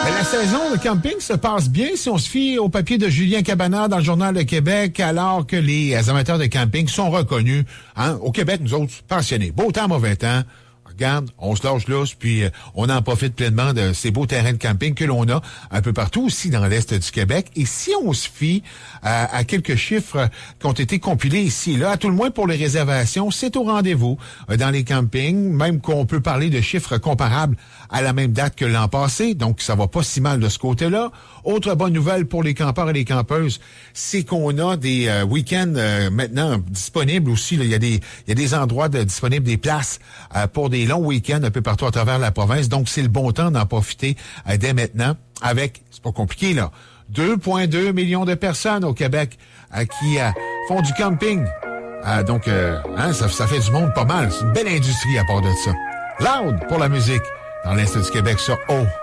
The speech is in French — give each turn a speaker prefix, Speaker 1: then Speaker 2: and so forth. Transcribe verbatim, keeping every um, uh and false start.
Speaker 1: Mais la saison de camping se passe bien si on se fie au papier de Julien Cabana dans le Journal de Québec, alors que les amateurs de camping sont reconnus. Hein? Au Québec, nous autres, passionnés. Beau temps, mauvais temps. Regarde, on se lâche lousse, puis euh, on en profite pleinement de ces beaux terrains de camping que l'on a un peu partout aussi dans l'Est du Québec. Et si on se fie euh, à quelques chiffres qui ont été compilés ici et là, à tout le moins pour les réservations, c'est au rendez-vous euh, dans les campings, même qu'on peut parler de chiffres comparables à la même date que l'an passé, donc ça va pas si mal de ce côté-là. Autre bonne nouvelle pour les campeurs et les campeuses, c'est qu'on a des euh, week-ends euh, maintenant disponibles aussi. Là. Il y a des il y a des endroits de, disponibles, des places euh, pour des longs week-ends un peu partout à travers la province. Donc, c'est le bon temps d'en profiter euh, dès maintenant avec, c'est pas compliqué là, deux virgule deux millions de personnes au Québec euh, qui euh, font du camping. Euh, donc, euh, hein, ça, ça fait du monde pas mal. C'est une belle industrie à part de ça. Loud pour la musique dans l'Est du Québec sur O.